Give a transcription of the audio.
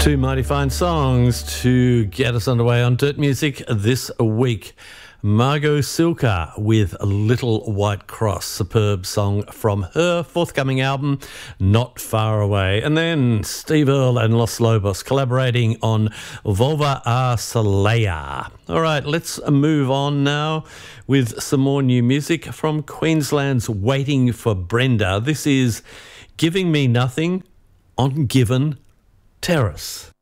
Two mighty fine songs to get us underway on Dirt Music this week. Margot Silka with Little White Cross, superb song from her forthcoming album, Not Far Away. And then Steve Earle and Los Lobos collaborating on Volva a Soleil. All right, let's move on now with some more new music from Queensland's Waiting for Brenda. This is Giving Me Nothing on Given Terrace.